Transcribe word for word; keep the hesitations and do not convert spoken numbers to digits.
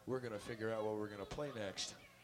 we're going to figure out what we're going to play next.